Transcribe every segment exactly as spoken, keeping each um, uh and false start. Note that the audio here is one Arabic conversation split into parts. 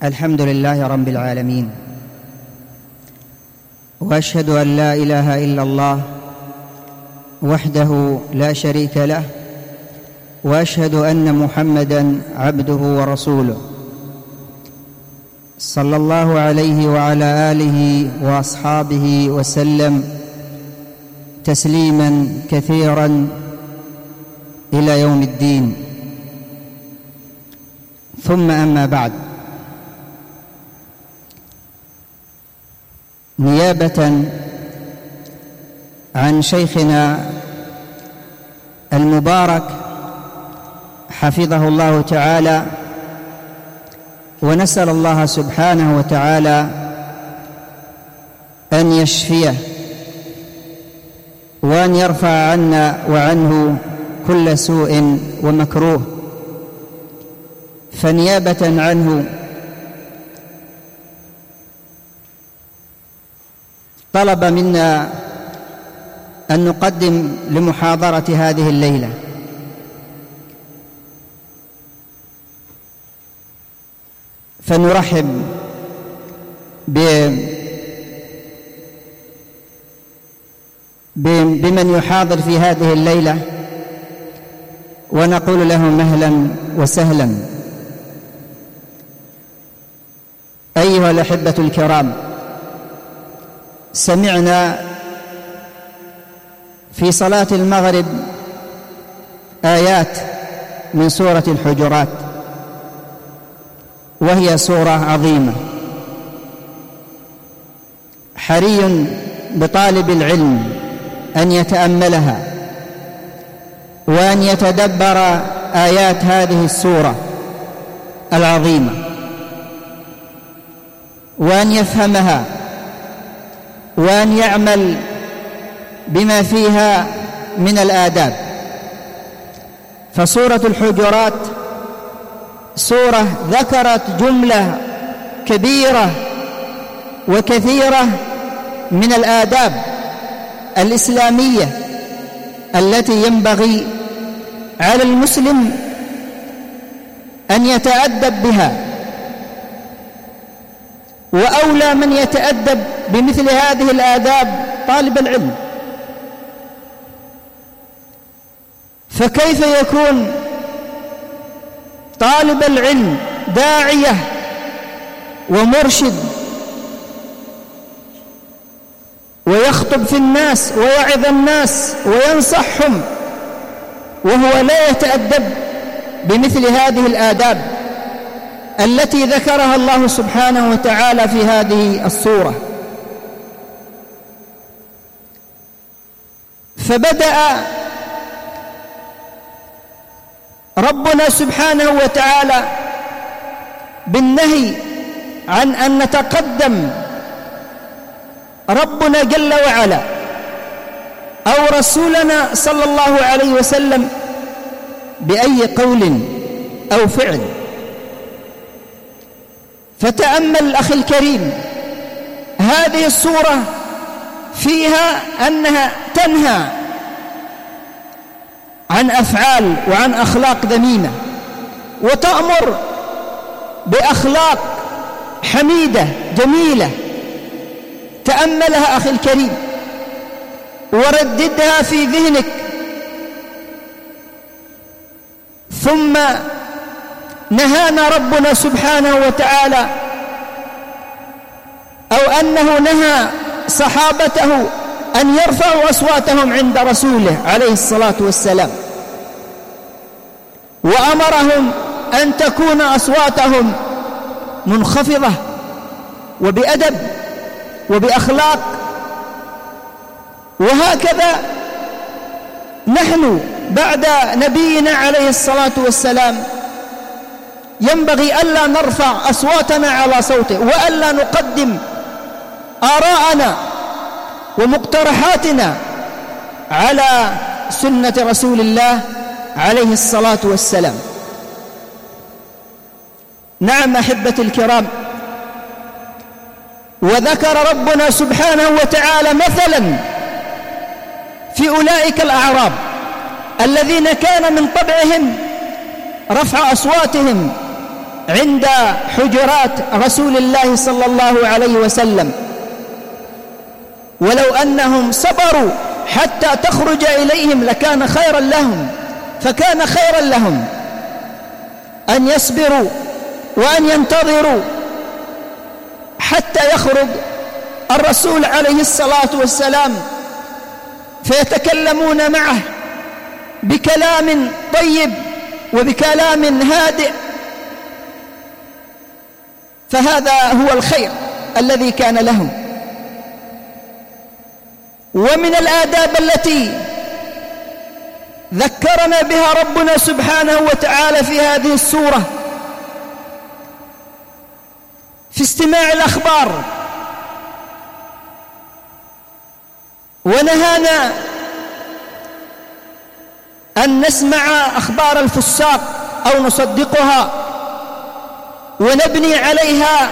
الحمد لله رب العالمين، وأشهد أن لا إله إلا الله وحده لا شريك له، وأشهد أن محمدًا عبده ورسوله صلى الله عليه وعلى آله وأصحابه وسلم تسليماً كثيراً إلى يوم الدين. ثم أما بعد، نيابة عن شيخنا المبارك حفظه الله تعالى، ونسأل الله سبحانه وتعالى أن يشفيه وأن يرفع عنا وعنه كل سوء ومكروه. فنيابة عنه طلب منا أن نقدم لمحاضرة هذه الليلة فنرحب بمن يحاضر في هذه الليلة ونقول لهم أهلا وسهلا. أيها الأحبة الكرام، سمعنا في صلاة المغرب آيات من سورة الحجرات، وهي سورة عظيمة، حري بطالب العلم أن يتأملها وأن يتدبر آيات هذه السورة العظيمة وأن يفهمها وأن يعمل بما فيها من الآداب. فسورة الحجرات سورة ذكرت جملة كبيرة وكثيرة من الآداب الإسلامية التي ينبغي على المسلم أن يتأدب بها، وأولى من يتأدب بمثل هذه الآداب طالب العلم. فكيف يكون طالب العلم داعية ومرشد ويخطب في الناس ويعظ الناس وينصحهم وهو لا يتأدب بمثل هذه الآداب التي ذكرها الله سبحانه وتعالى في هذه السورة؟ فبدأ ربنا سبحانه وتعالى بالنهي عن أن نتقدم ربنا جل وعلا أو رسولنا صلى الله عليه وسلم بأي قول أو فعل. فتأمل أخي الكريم، هذه السورة فيها أنها تنهى عن أفعال وعن أخلاق ذميمة، وتأمر بأخلاق حميدة جميلة. تأملها أخي الكريم ورددها في ذهنك، ثم نهانا ربنا سبحانه وتعالى أو أنه نهى صحابته أن يرفعوا أصواتهم عند رسوله عليه الصلاة والسلام، وأمرهم أن تكون أصواتهم منخفضة وبأدب وبأخلاق. وهكذا نحن بعد نبينا عليه الصلاة والسلام ينبغي ألا نرفع أصواتنا على صوته، وألا نقدم آراءنا ومقترحاتنا على سنة رسول الله عليه الصلاة والسلام. نعم أحبتي الكرام، وذكر ربنا سبحانه وتعالى مثلا في أولئك الأعراب الذين كان من طبعهم رفع أصواتهم عند حجرات رسول الله صلى الله عليه وسلم، ولو أنهم صبروا حتى تخرج إليهم لكان خيرا لهم، فكان خيرا لهم أن يصبروا وأن ينتظروا حتى يخرج الرسول عليه الصلاة والسلام، فيتكلمون معه بكلام طيب وبكلام هادئ، فهذا هو الخير الذي كان لهم. ومن الآداب التي ذكرنا بها ربنا سبحانه وتعالى في هذه السورة في استماع الأخبار، ونهانا أن نسمع أخبار الفساق أو نصدقها ونبني عليها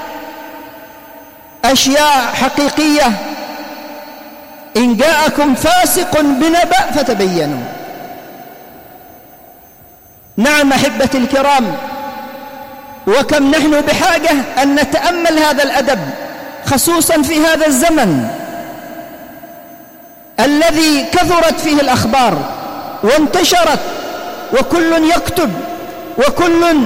أشياء حقيقية. إن جاءكم فاسق بنبأ فتبينوا. نعم أحبتي الكرام، وكم نحن بحاجة أن نتأمل هذا الأدب، خصوصا في هذا الزمن الذي كثرت فيه الأخبار وانتشرت، وكل يكتب وكل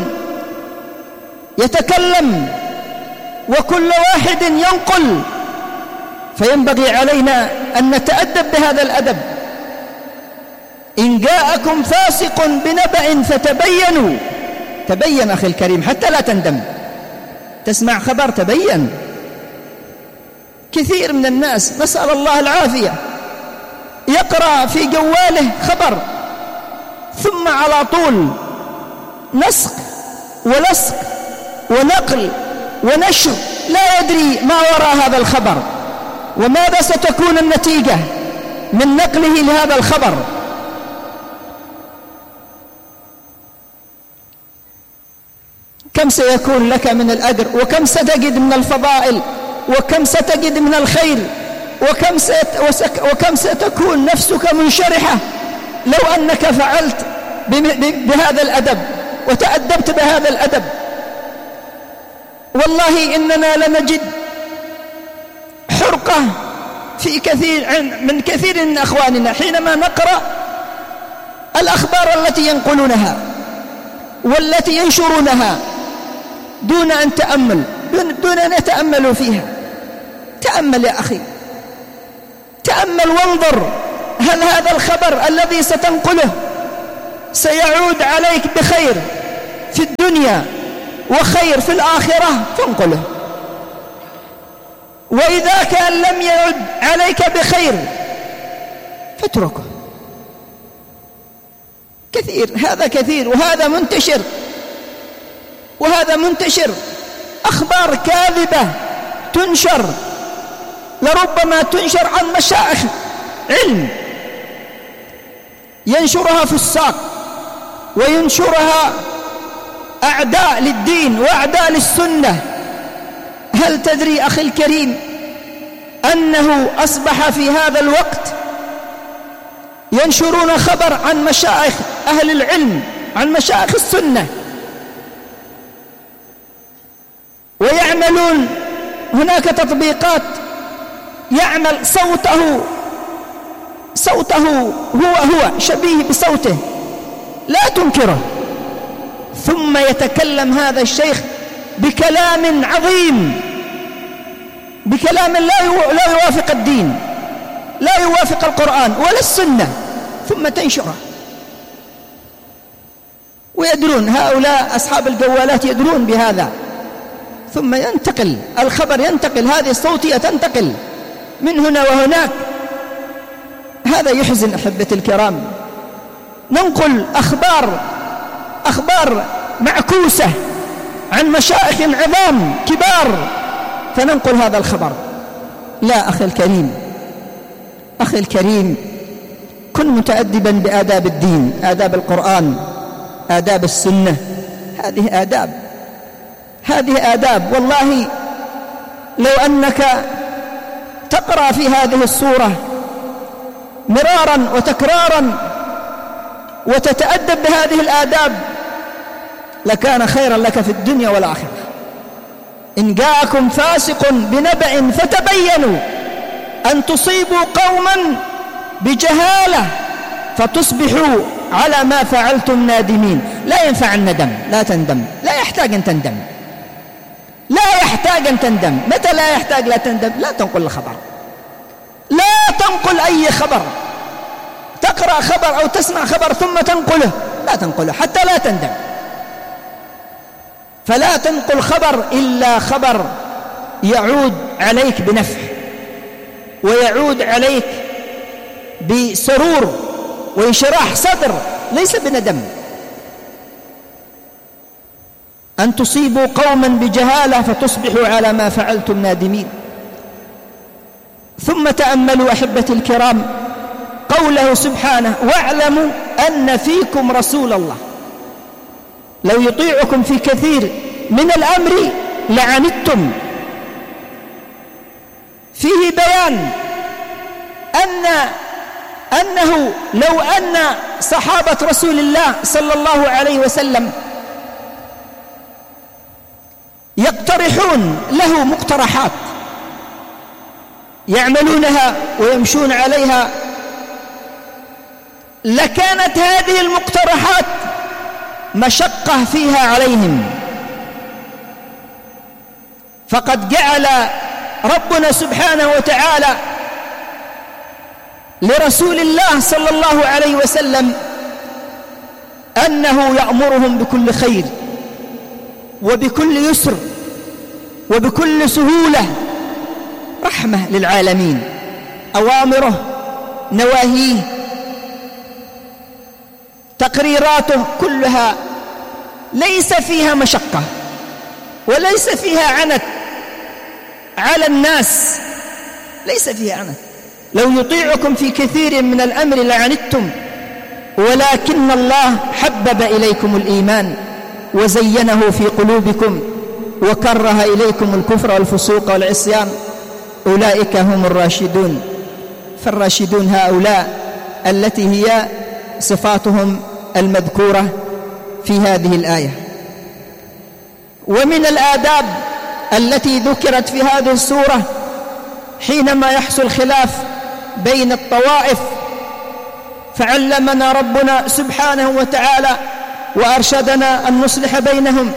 يتكلم وكل واحد ينقل، فينبغي علينا أن نتأدب بهذا الأدب. إن جاءكم فاسق بنبأ فتبينوا. تبين أخي الكريم حتى لا تندم، تسمع خبر تبين. كثير من الناس نسأل الله العافية يقرأ في جواله خبر ثم على طول نسق ولصق ونقل ونشر، لا يدري ما وراء هذا الخبر وماذا ستكون النتيجة من نقله لهذا الخبر. كم سيكون لك من الأجر، وكم ستجد من الفضائل، وكم ستجد من الخير، وكم, ست وكم ستكون نفسك منشرحة لو أنك فعلت بهذا الأدب وتأدبت بهذا الأدب. والله إننا لنجد حرقة في كثير من كثير من أخواننا حينما نقرأ الأخبار التي ينقلونها والتي ينشرونها دون أن تأمل دون أن يتأملوا فيها. تأمل يا أخي، تأمل وانظر، هل هذا الخبر الذي ستنقله سيعود عليك بخير في الدنيا وخير في الآخرة فانقله، وإذا كان لم يعد عليك بخير فاتركه. كثير، هذا كثير، وهذا منتشر وهذا منتشر. أخبار كاذبة تنشر، لربما تنشر عن مشايخ علم، ينشرها فساق وينشرها أعداء للدين وأعداء للسنة. هل تدري أخي الكريم أنه أصبح في هذا الوقت ينشرون خبر عن مشايخ أهل العلم، عن مشايخ السنة، ويعملون هناك تطبيقات يعمل صوته صوته هو هو شبيه بصوته لا تنكره، ثم يتكلم هذا الشيخ بكلام عظيم، بكلام لا لا يوافق الدين، لا يوافق القرآن ولا السنة، ثم تنشره. ويدرون هؤلاء أصحاب الجوالات يدرون بهذا، ثم ينتقل الخبر، ينتقل هذه الصوتية تنتقل من هنا وهناك. هذا يحزن أحبتي الكرام. ننقل أخبار أخبار معكوسة عن مشايخ عظام كبار، فننقل هذا الخبر. لا أخي الكريم، أخي الكريم، كن متأدبا بآداب الدين، آداب القرآن، آداب السنة. هذه آداب، هذه آداب. والله لو أنك تقرأ في هذه السورة مرارا وتكرارا وتتأدب بهذه الآداب لكان خيرا لك في الدنيا والآخرة. إن جاءكم فاسق بنبأ فتبينوا أن تصيبوا قوما بجهالة فتصبحوا على ما فعلتم نادمين. لا ينفع الندم، لا تندم، لا يحتاج أن تندم، لا يحتاج أن تندم. متى لا يحتاج لا تندم؟ لا تنقل الخبر، لا تنقل أي خبر. تقرأ خبر أو تسمع خبر ثم تنقله، لا تنقله حتى لا تندم. فلا تنقل خبر إلا خبر يعود عليك بنفع ويعود عليك بسرور وانشراح صدر، ليس بندم. أن تصيبوا قوما بجهالة فتصبحوا على ما فعلتم نادمين. ثم تأملوا أحبتي الكرام قوله سبحانه: واعلموا أن فيكم رسول الله لو يطيعكم في كثير من الأمر لعنتم. فيه بيان أن أنه لو أن صحابة رسول الله صلى الله عليه وسلم يقترحون له مقترحات يعملونها ويمشون عليها، لكانت هذه المقترحات مشقة فيها عليهم. فقد جعل ربنا سبحانه وتعالى لرسول الله صلى الله عليه وسلم أنه يأمرهم بكل خير وبكل يسر وبكل سهولة، رحمة للعالمين. أوامره، نواهيه، تقريراته كلها ليس فيها مشقة وليس فيها عنت على الناس، ليس فيها عنت. لو يطيعكم في كثير من الأمر لعنتم ولكن الله حبب إليكم الإيمان وزينه في قلوبكم وكره إليكم الكفر والفسوق والعصيان أولئك هم الراشدون. فالراشدون هؤلاء التي هي صفاتهم المذكورة في هذه الآية. ومن الآداب التي ذكرت في هذه السورة حينما يحصل خلاف بين الطوائف، فعلمنا ربنا سبحانه وتعالى وأرشدنا أن نصلح بينهم،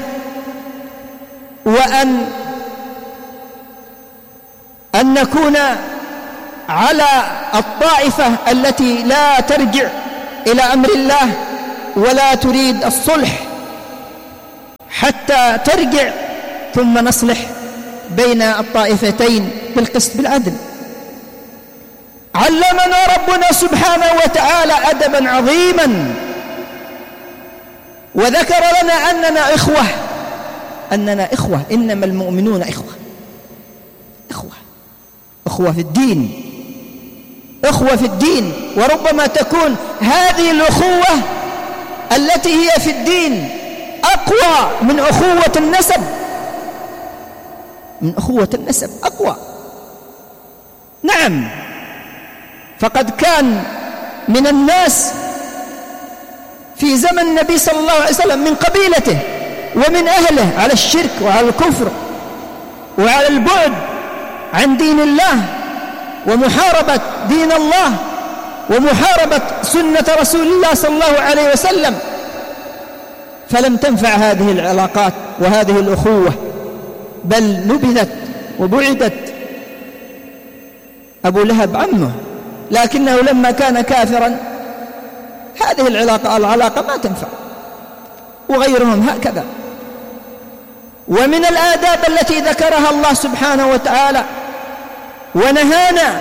وأن أن نكون على الطائفة التي لا ترجع إلى أمر الله ولا تريد الصلح حتى ترجع، ثم نصلح بين الطائفتين بالقسط بالعدل. علمنا ربنا سبحانه وتعالى أدبا عظيما وذكر لنا أننا إخوة، أننا إخوة، إنما المؤمنون إخوة، إخوة أخوة في الدين، أخوة في الدين. وربما تكون هذه الأخوة التي هي في الدين أقوى من أخوة النسب، من أخوة النسب أقوى. نعم، فقد كان من الناس في زمن النبي صلى الله عليه وسلم من قبيلته ومن أهله على الشرك وعلى الكفر وعلى البعد عن دين الله ومحاربة دين الله ومحاربة سنة رسول الله صلى الله عليه وسلم، فلم تنفع هذه العلاقات وهذه الأخوة، بل نبذت وبعدت. أبو لهب عمه، لكنه لما كان كافرا هذه العلاقة العلاقة ما تنفع، وغيرهم هكذا. ومن الآداب التي ذكرها الله سبحانه وتعالى ونهانا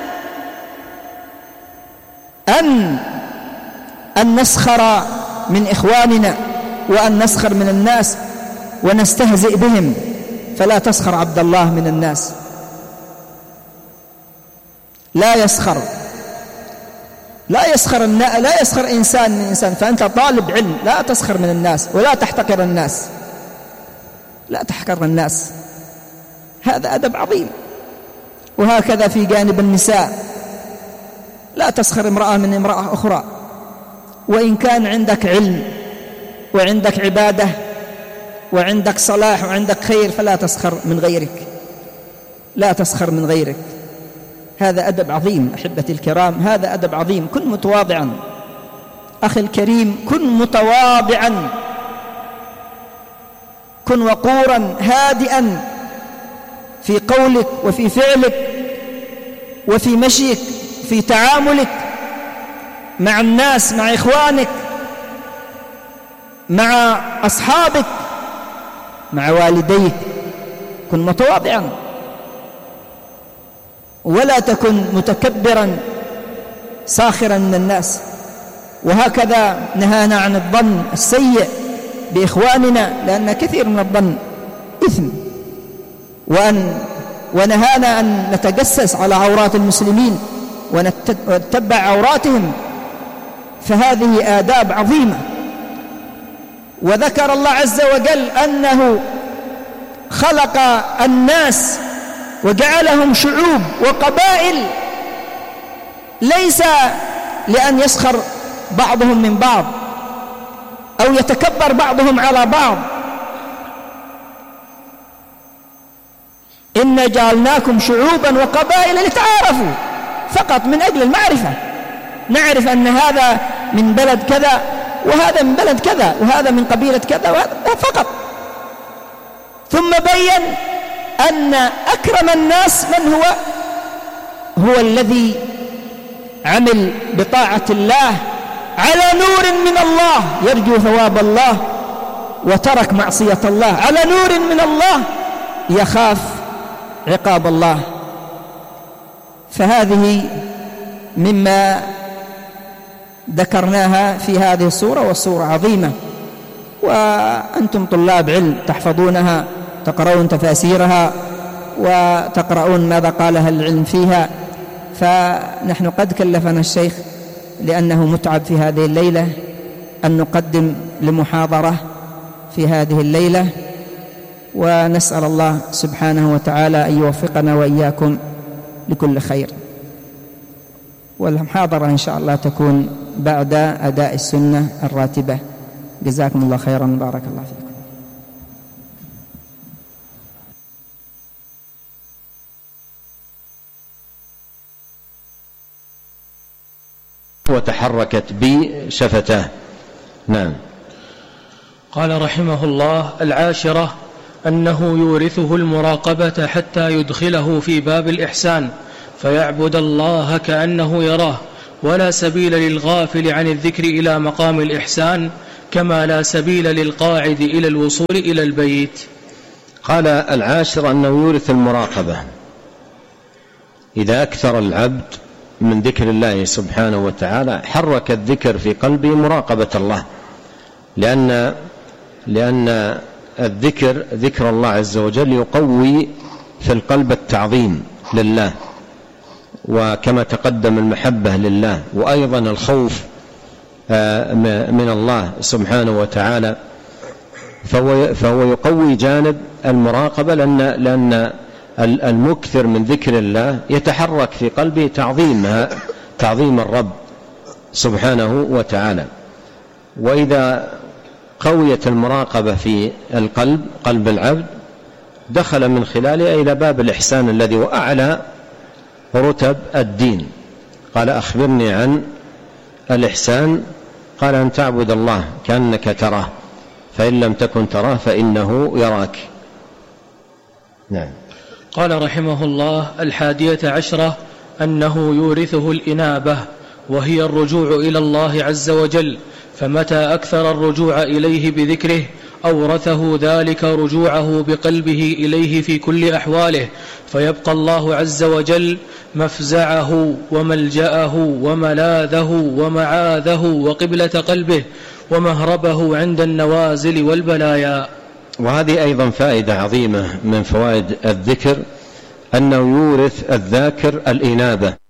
أن أن نسخر من إخواننا وأن نسخر من الناس ونستهزئ بهم. فلا تسخر عبد الله من الناس، لا يسخر لا يسخر لا يسخر إنسان من إنسان. فأنت طالب علم، لا تسخر من الناس ولا تحتقر الناس، لا تحقر الناس. هذا أدب عظيم. وهكذا في جانب النساء، لا تسخر امرأة من امرأة أخرى، وإن كان عندك علم وعندك عبادة وعندك صلاح وعندك خير، فلا تسخر من غيرك، لا تسخر من غيرك. هذا أدب عظيم أحبتي الكرام، هذا أدب عظيم. كن متواضعا أخي الكريم، كن متواضعا، كن وقورا هادئا في قولك وفي فعلك وفي مشيك، في تعاملك مع الناس، مع إخوانك، مع أصحابك، مع والديك. كن متواضعا ولا تكن متكبرا ساخرا من الناس. وهكذا نهانا عن الظن السيء بإخواننا، لأن كثير من الظن إثم، وأن ونهانا أن نتجسس على عورات المسلمين ونتبع عوراتهم، فهذه آداب عظيمة. وذكر الله عز وجل أنه خلق الناس وجعلهم شعوب وقبائل، ليس لأن يسخر بعضهم من بعض أو يتكبر بعضهم على بعض. إنا جعلناكم شعوبا وقبائل لتعارفوا، فقط من أجل المعرفة، نعرف أن هذا من بلد كذا وهذا من بلد كذا وهذا من قبيلة كذا وهذا فقط. ثم بين أن أكرم الناس من هو هو الذي عمل بطاعة الله على نور من الله يرجو ثواب الله، وترك معصية الله على نور من الله يخاف عقاب الله. فهذه مما ذكرناها في هذه السورة، والسورة عظيمة، وأنتم طلاب علم تحفظونها، تقرؤون تفاسيرها وتقرؤون ماذا قالها العلم فيها. فنحن قد كلفنا الشيخ لأنه متعب في هذه الليلة أن نقدم لمحاضرة في هذه الليلة، ونسأل الله سبحانه وتعالى أن يوفقنا وإياكم لكل خير. والمحاضرة إن شاء الله تكون بعد أداء السنة الراتبة. جزاكم الله خيرا، بارك الله فيكم. وتحركت بي شفتاه. نعم. قال رحمه الله: العاشرة أنه يورثه المراقبة حتى يدخله في باب الإحسان فيعبد الله كأنه يراه، ولا سبيل للغافل عن الذكر إلى مقام الإحسان، كما لا سبيل للقاعد إلى الوصول إلى البيت. قال العاشر أنه يورث المراقبة. إذا أكثر العبد من ذكر الله سبحانه وتعالى حرك الذكر في قلبه مراقبة الله، لأن لأن الذكر ذكر الله عز وجل يقوي في القلب التعظيم لله، وكما تقدم المحبة لله، وأيضا الخوف من الله سبحانه وتعالى، فهو, فهو يقوي جانب المراقبة، لأن, لأن المكثر من ذكر الله يتحرك في قلبه تعظيم تعظيم الرب سبحانه وتعالى. وإذا قويت المراقبة في القلب قلب العبد دخل من خلالها إلى باب الإحسان الذي هو أعلى رتب الدين. قال: أخبرني عن الإحسان. قال: أن تعبد الله كأنك تراه، فإن لم تكن تراه فإنه يراك. نعم. قال رحمه الله: الحادية عشرة أنه يورثه الإنابة، وهي الرجوع إلى الله عز وجل، فمتى أكثر الرجوع إليه بذكره أورثه ذلك رجوعه بقلبه إليه في كل أحواله، فيبقى الله عز وجل مفزعه وملجأه وملاذه ومعاذه وقبلة قلبه ومهربه عند النوازل والبلايا. وهذه أيضا فائدة عظيمة من فوائد الذكر، أنه يورث الذاكر الإنابة.